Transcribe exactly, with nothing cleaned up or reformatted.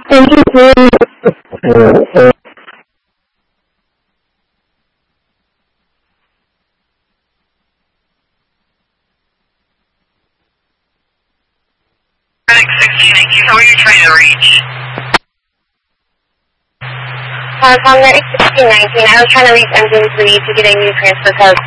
Thank you, please. sixteen eighteen, who are you trying to reach? Uh, Congress sixteen nineteen, I was trying to reach engine three to get a new transfer code